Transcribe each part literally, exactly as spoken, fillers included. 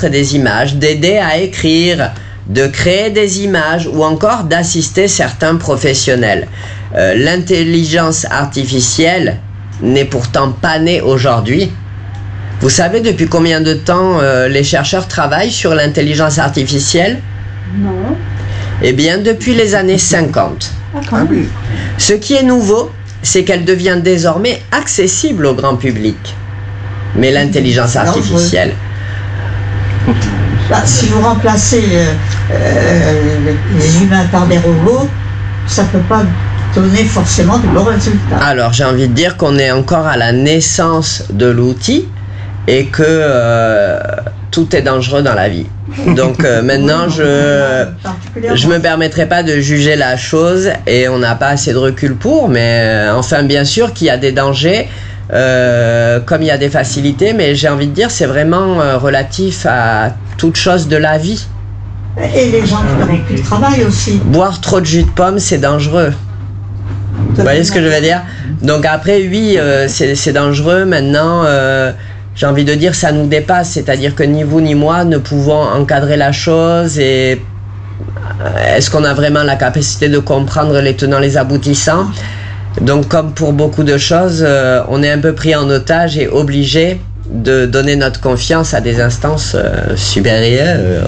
d'enregistrer des images, d'aider à écrire, de créer des images ou encore d'assister certains professionnels. Euh, l'intelligence artificielle n'est pourtant pas née aujourd'hui. Vous savez depuis combien de temps euh, les chercheurs travaillent sur l'intelligence artificielle? Non. Eh bien, depuis les années cinquante. Ah, quand même. Ce qui est nouveau, c'est qu'elle devient désormais accessible au grand public. Mais l'intelligence artificielle... Bah, si vous remplacez euh, euh, les humains par des robots, ça ne peut pas donner forcément de bons résultats. Alors, j'ai envie de dire qu'on est encore à la naissance de l'outil et que euh, tout est dangereux dans la vie. Donc euh, maintenant, je je me permettrai pas de juger la chose et on n'a pas assez de recul pour, mais euh, enfin, bien sûr qu'il y a des dangers. Euh, comme il y a des facilités, mais j'ai envie de dire c'est vraiment euh, relatif à toute chose de la vie. Et les gens qui n'auront plus de travail aussi. Boire trop de jus de pomme, c'est dangereux. Vous voyez ce que je veux dire? Donc après, oui, euh, c'est, c'est dangereux. Maintenant, euh, j'ai envie de dire ça nous dépasse, c'est-à-dire que ni vous ni moi ne pouvons encadrer la chose. Et est-ce qu'on a vraiment la capacité de comprendre les tenants, les aboutissants? Donc comme pour beaucoup de choses, euh, on est un peu pris en otage et obligé de donner notre confiance à des instances euh, supérieures.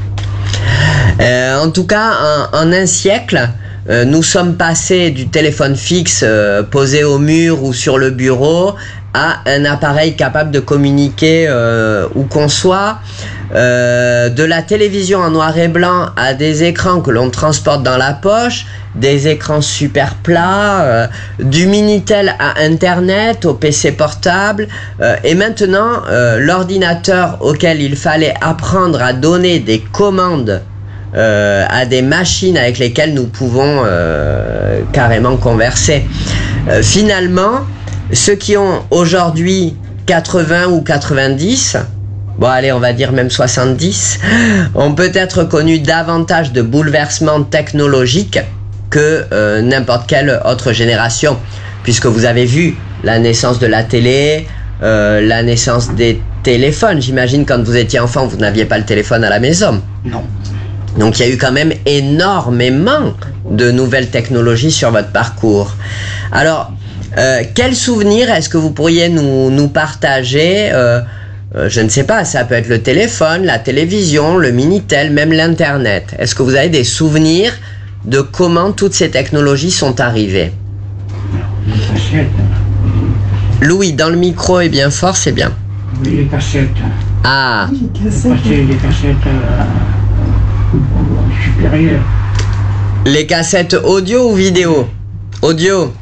Euh, en tout cas, en, en un siècle, euh, nous sommes passés du téléphone fixe euh, posé au mur ou sur le bureau à un appareil capable de communiquer euh, où qu'on soit, euh, de la télévision en noir et blanc à des écrans que l'on transporte dans la poche, des écrans super plats, euh, du Minitel à Internet, au P C portable, euh, et maintenant euh, l'ordinateur auquel il fallait apprendre à donner des commandes euh, à des machines avec lesquelles nous pouvons euh, carrément converser. Euh, finalement, ceux qui ont aujourd'hui quatre-vingts ou quatre-vingt-dix, bon allez on va dire même soixante-dix, ont peut-être connu davantage de bouleversements technologiques que euh, n'importe quelle autre génération, puisque vous avez vu la naissance de la télé, euh, la naissance des téléphones. J'imagine quand vous étiez enfant, vous n'aviez pas le téléphone à la maison. Non. Donc il y a eu quand même énormément de nouvelles technologies sur votre parcours. Alors, euh, quel souvenir est-ce que vous pourriez nous, nous partager euh, euh, je ne sais pas, ça peut être le téléphone, la télévision, le Minitel, même l'Internet. Est-ce que vous avez des souvenirs de comment toutes ces technologies sont arrivées? Les cassettes. Louis, dans le micro est bien fort, c'est bien. Oui, les cassettes. Ah. Les cassettes. Passer les cassettes euh, supérieures. Les cassettes audio ou vidéo? Audio.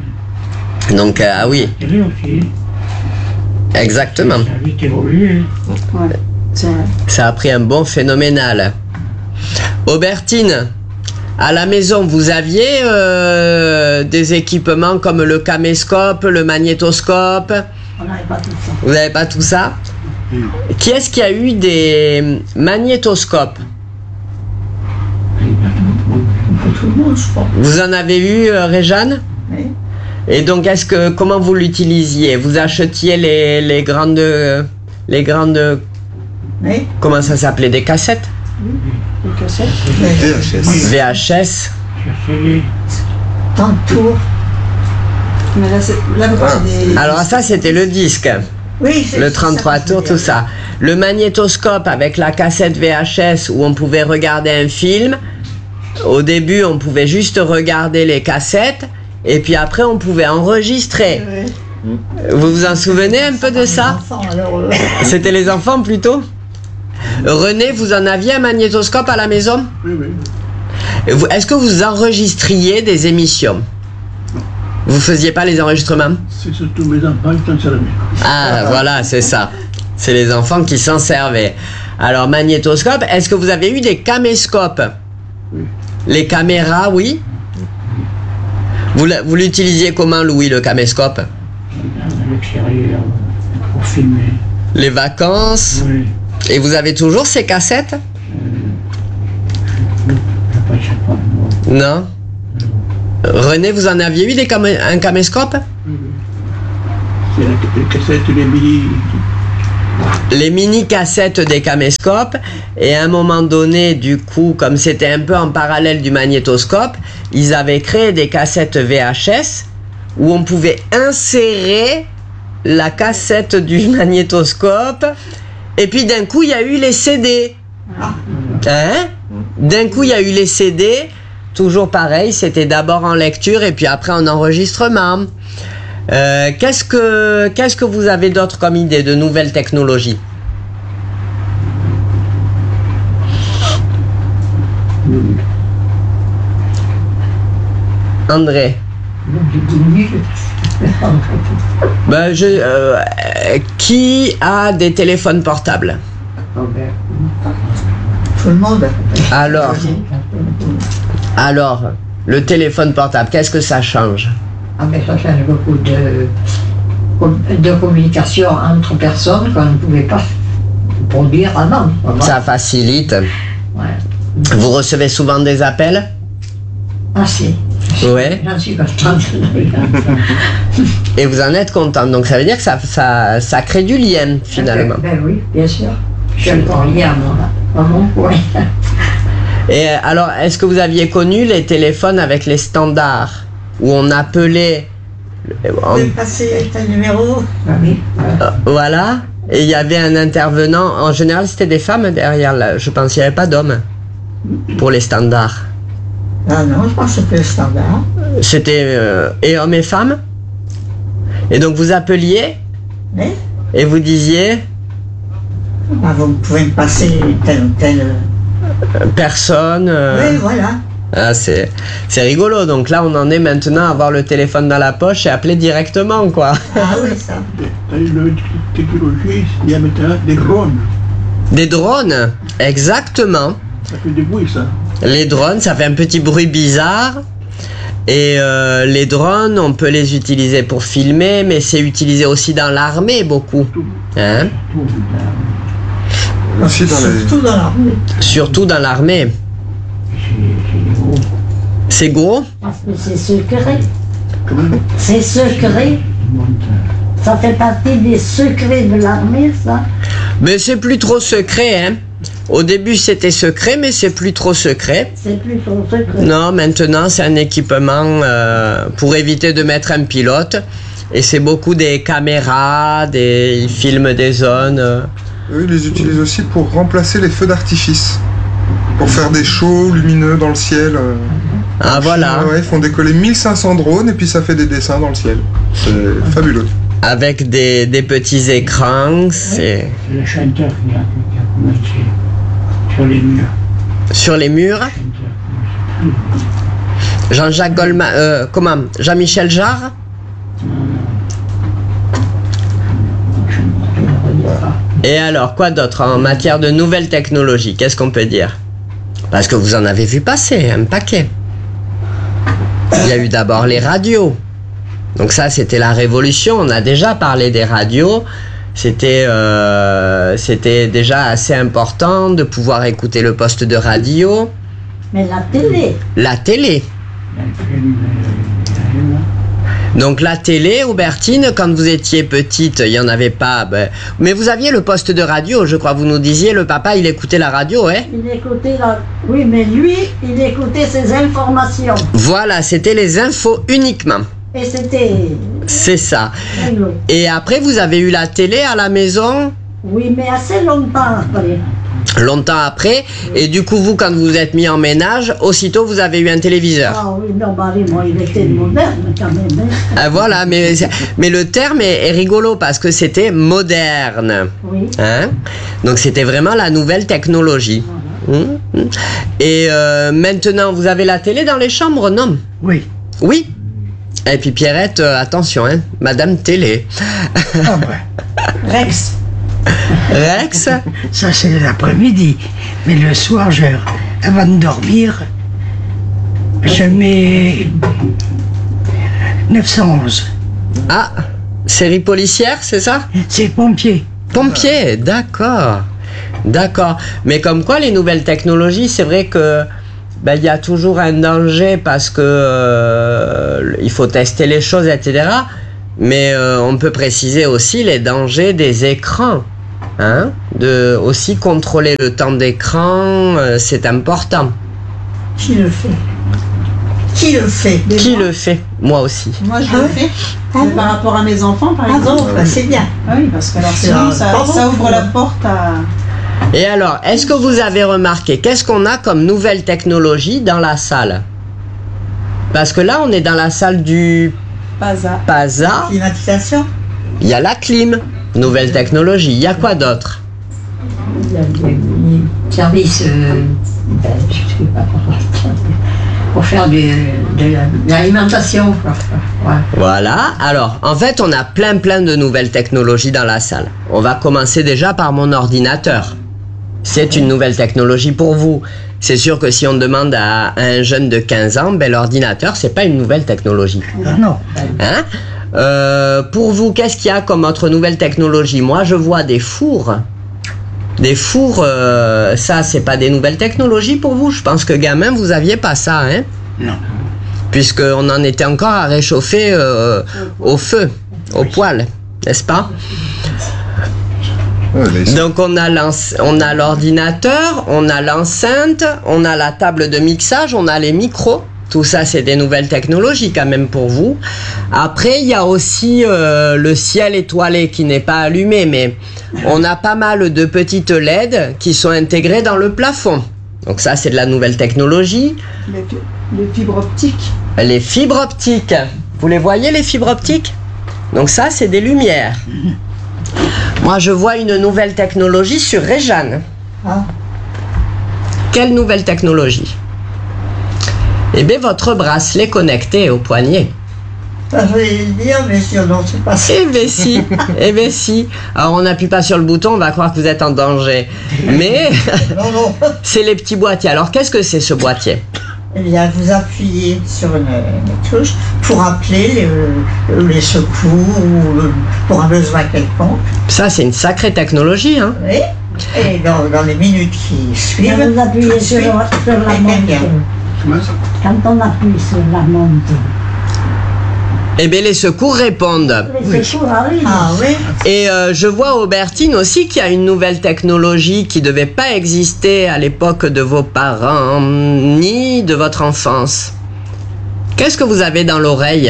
Donc, euh, ah oui. Télé aussi. Exactement. Ça a vite évolué. Ouais, c'est vrai. Ça a pris un bond phénoménal. Aubertine, à la maison, vous aviez euh, des équipements comme le caméscope, le magnétoscope? On n'avait pas tout ça. Vous n'avez pas tout ça? Qui est-ce qui a eu des magnétoscopes? Tout le monde, je crois. Vous en avez eu, euh, Réjeanne? Oui. Et donc, est-ce que comment vous l'utilisiez? Vous achetiez les, les grandes, les grandes, Oui. comment ça s'appelait, des cassettes? Les cassettes. V H S. V H S. Chercher les... Tant de tours. Mais là, c'est là, Ah. c'est des... Alors ça, c'était le disque, Oui, c'est le c'est trente-trois ça que je tours, veux tout dire. ça. Le magnétoscope avec la cassette V H S où on pouvait regarder un film. Au début, on pouvait juste regarder les cassettes. Et puis après, on pouvait enregistrer. Oui. Vous vous en souvenez un peu de ça? Les enfants, alors, euh, C'était les enfants plutôt? René, vous en aviez un magnétoscope à la maison? Oui, oui. Vous- Est-ce que vous enregistriez des émissions? Vous faisiez pas les enregistrements? C'est surtout mes enfants qui sont servis. Ah, voilà, c'est ça. C'est les enfants qui s'en servaient. Alors, magnétoscope, est-ce que vous avez eu des caméscopes? Oui. Les caméras, oui? Vous, l'a- vous l'utilisiez comment, Louis, le caméscope? À l'extérieur, pour filmer. Les vacances? Oui. Et vous avez toujours ces cassettes? Je ne sais pas. Non? René, vous en aviez eu des camé- un caméscope? C'est la, les cassettes, les billes. les mini-cassettes des caméscopes, et à un moment donné, du coup, comme c'était un peu en parallèle du magnétoscope, ils avaient créé des cassettes V H S où on pouvait insérer la cassette du magnétoscope, et puis d'un coup, il y a eu les C D. Hein? D'un coup, il y a eu les C D, toujours pareil, c'était d'abord en lecture et puis après en enregistrement. Euh, qu'est-ce que, qu'est-ce que vous avez d'autre comme idée de nouvelles technologies? André? Ben, je, euh, qui a des téléphones portables? Tout le monde. Alors, alors, le téléphone portable, qu'est-ce que ça change? Ah, mais ça change beaucoup de, de communication entre personnes qu'on ne pouvait pas produire avant. Vraiment. Ça facilite. Ouais. Vous recevez souvent des appels? Ah, si. Ouais. J'en suis contente. Et vous en êtes content. Donc ça veut dire que ça, ça, ça crée du lien, finalement. Ben oui, bien sûr. Je suis encore liée à mon, à mon coin. Et alors, est-ce que vous aviez connu les téléphones avec les standards où on appelait... Vous pouvez passer avec un numéro. Ah oui. Euh, voilà. Et il y avait un intervenant. En général, c'était des femmes derrière. Là. Je pense qu'il n'y avait pas d'hommes pour les standards. Ah non, je pense que c'était le standard. C'était euh, et hommes et femmes. Et donc vous appeliez Oui. et vous disiez Ah, vous pouvez me passer telle ou telle. euh, personne. euh, Oui, voilà. Ah, c'est, c'est rigolo. Donc là, on en est maintenant à avoir le téléphone dans la poche et appeler directement, quoi. Ah oui, ça. Dans la technologie, il y a maintenant des drones. Des drones, exactement. Ça fait des bruits, ça. Les drones, ça fait un petit bruit bizarre. Et euh, les drones, on peut les utiliser pour filmer, mais c'est utilisé aussi dans l'armée beaucoup. Hein? Aussi dans les... Surtout dans l'armée. Surtout dans l'armée. C'est gros? Parce que c'est secret. Comment? C'est secret. Ça fait partie des secrets de l'armée, ça. Mais c'est plus trop secret, hein. Au début, c'était secret, mais c'est plus trop secret. C'est plus trop secret. Non, maintenant, c'est un équipement euh, pour éviter de mettre un pilote. Et c'est beaucoup des caméras, des... ils filment des zones. euh. Eux, ils les utilisent aussi pour remplacer les feux d'artifice. Pour faire des shows lumineux dans le ciel. euh. Ah, voilà. Ouais, ils font décoller mille cinq cents drones et puis ça fait des dessins dans le ciel. C'est fabuleux. Avec des, des petits écrans, c'est C'est le chanteur qui a, qui a commencé sur les murs. sur les murs. Jean-Jacques Goldman, euh, comment Jean-Michel Jarre. Et alors, quoi d'autre en matière de nouvelles technologies? Qu'est-ce qu'on peut dire? Parce que vous en avez vu passer un paquet. Il y a eu d'abord les radios. Donc ça, c'était la révolution. On a déjà parlé des radios. C'était euh, c'était déjà assez important de pouvoir écouter le poste de radio. Mais la télé, La télé. Il y a un film, euh, il y a un- Donc la télé, Aubertine, quand vous étiez petite, il n'y en avait pas. Ben, mais vous aviez le poste de radio, je crois. Vous nous disiez, le papa, il écoutait la radio, hein? il écoutait la... Oui, mais lui, il écoutait ses informations. Voilà, c'était les infos uniquement. Et c'était... C'est ça. rigolo. Et après, vous avez eu la télé à la maison, Oui, mais assez longtemps après. longtemps après. Et du coup, vous, quand vous êtes mis en ménage, aussitôt, vous avez eu un téléviseur. Ah oui, non, Marie, moi, il était moderne quand même. Hein. Ah, voilà, mais, mais le terme est, est rigolo parce que c'était moderne. Oui. Hein? Donc c'était vraiment la nouvelle technologie. Hum, hum. Et euh, maintenant, vous avez la télé dans les chambres, non? Oui. Oui. Et puis Pierrette, euh, attention, hein, Madame Télé. Ah ouais. Rex. Rex? Ça, c'est l'après-midi. Mais le soir, je, avant de dormir, je mets neuf cent onze. Ah, série policière, c'est ça? C'est pompier. Pompier, d'accord. D'accord. Mais comme quoi, les nouvelles technologies, c'est vrai que ben, il y a toujours un danger parce que euh, il faut tester les choses, et cetera. Mais euh, on peut préciser aussi les dangers des écrans. Hein, de aussi contrôler le temps d'écran, euh, c'est important. Qui le fait Qui le fait Qui le fait? Moi aussi. Moi, je Ah le ouais fais. Ah Mais bon par rapport à mes enfants, par Ah exemple. bon, bah, c'est bien. Ah oui, parce que alors C'est sinon, un- ça, pardon ça ouvre pour- la porte à... Et alors, est-ce que vous avez remarqué, qu'est-ce qu'on a comme nouvelle technologie dans la salle? Parce que là, on est dans la salle du Pas à... PASA, Climatisation. il y a la clim, nouvelle technologie. Il y a quoi d'autre? Il y a des services, euh, ben, je sais pas comment dire, pour faire du- de la- de l'alimentation. quoi. Ouais. Voilà, alors en fait on a plein plein de nouvelles technologies dans la salle. On va commencer déjà par mon ordinateur. C'est une nouvelle technologie pour vous. C'est sûr que si on demande à un jeune de quinze ans, ben, l'ordinateur c'est pas une nouvelle technologie. Ah non. Hein? Euh, pour vous, qu'est-ce qu'il y a comme autre nouvelle technologie? Moi je vois des fours. Des fours, euh, ça c'est pas des nouvelles technologies pour vous? Je pense que gamin vous aviez pas ça, hein? Non. Puisqu'on en était encore à réchauffer euh, au feu, au poêle, n'est-ce pas? Ouais, là, ils sont- Donc on a l'enc- on a l'ordinateur, on a l'enceinte, on a la table de mixage, on a les micros. Tout ça, c'est des nouvelles technologies quand même pour vous. Après, il y a aussi euh, le ciel étoilé qui n'est pas allumé, mais on a pas mal de petites L E D qui sont intégrées dans le plafond. Donc ça, c'est de la nouvelle technologie. Les, fi- les fibres optiques. Les fibres optiques. Vous les voyez, les fibres optiques? Donc ça, c'est des lumières. Moi, je vois une nouvelle technologie sur Réjeanne. Ah. Quelle nouvelle technologie? Eh bien, votre bracelet connecté au poignet. Ça, je voulais le dire, mais je non, c'est pas ça. Eh bien si, eh bien si. Alors on n'appuie pas sur le bouton, on va croire que vous êtes en danger. Mais Non, non. c'est les petits boîtiers. Alors qu'est-ce que c'est ce boîtier? Eh bien, vous appuyez sur une, une touche pour appeler les, les secours ou le- pour un besoin quelconque. Ça, c'est une sacrée technologie, hein? Oui. Et dans, dans les minutes qui suivent, Quand vous tout appuyez de sur, suite, sur la quelqu'un montre, vient. quand on appuie sur la montre, Eh bien les secours répondent. les secours arrivent. Ah oui. Et euh, je vois Aubertine aussi qu'il y a une nouvelle technologie qui ne devait pas exister à l'époque de vos parents, ni de votre enfance. Qu'est-ce que vous avez dans l'oreille?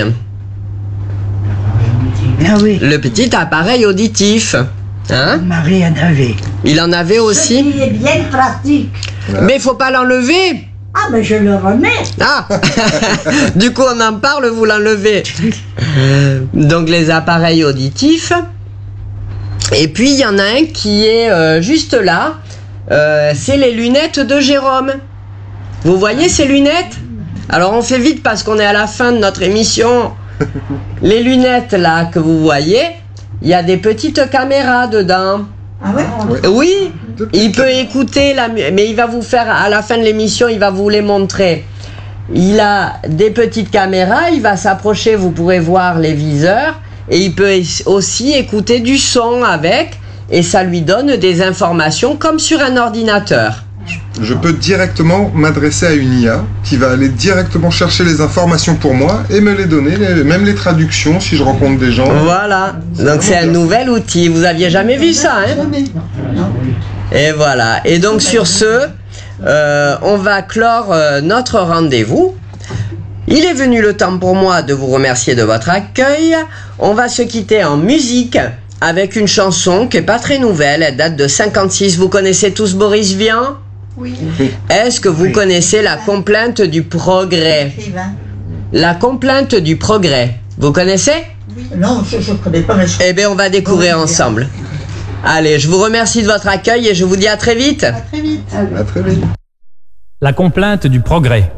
Ah oui. Le petit appareil auditif. Hein? Marie en avait. Il en avait Ce aussi. qui est bien pratique. Mais il faut pas l'enlever. Ah, ben je le remets. Ah Du coup, on en parle, vous l'enlevez. Donc, les appareils auditifs. Et puis, il y en a un qui est euh, juste là. Euh, c'est les lunettes de Jérôme. Vous voyez ces lunettes? Alors, on fait vite parce qu'on est à la fin de notre émission. Les lunettes, là, que vous voyez, il y a des petites caméras dedans. Ah ouais. Oui, il peut écouter la mu- mais il va vous faire à la fin de l'émission, il va vous les montrer. Il a des petites caméras, il va s'approcher, vous pourrez voir les viseurs et il peut es- aussi écouter du son avec et ça lui donne des informations comme sur un ordinateur. Je peux directement m'adresser à une I A qui va aller directement chercher les informations pour moi et me les donner, les- même les traductions si je rencontre des gens. Voilà, donc c'est un nouvel outil, vous aviez jamais vu ça, hein? Jamais. Non. Et voilà. Et donc sur ce, euh, on va clore euh, notre rendez-vous. Il est venu le temps pour moi de vous remercier de votre accueil. On va se quitter en musique avec une chanson qui est pas très nouvelle. Elle date de cinquante-six. Vous connaissez tous Boris Vian? Oui. Est-ce que vous Oui. connaissez la complainte du progrès? Écrivain. La complainte du progrès. Vous connaissez? Non, je ne connais pas, mais je... Eh bien, on va découvrir ensemble. Allez, je vous remercie de votre accueil et je vous dis à très vite. À très vite. À très vite. La complainte du progrès.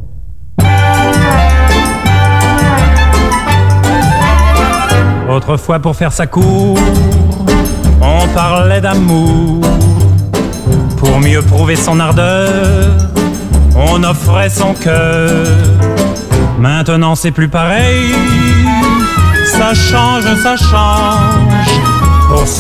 Autrefois, pour faire sa cour, on parlait d'amour. Pour mieux prouver son ardeur, on offrait son cœur. Maintenant, c'est plus pareil. Ça change, ça change. Pour